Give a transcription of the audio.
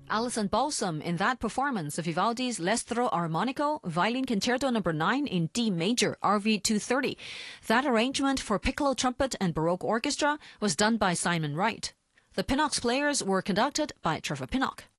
Alison Balsam in that performance of Vivaldi's L'Estro Armonico, Violin Concerto No. 9 in D major, RV 230. That arrangement for piccolo trumpet and Baroque orchestra was done by Simon Wright. The Pinnock's players were conducted by Trevor Pinnock.